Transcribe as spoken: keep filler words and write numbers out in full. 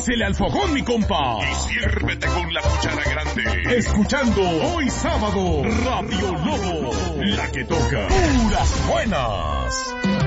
Písele al fogón, mi compa. Y sírvete con la cuchara grande. Escuchando hoy sábado Radio Lobo, la que toca puras buenas.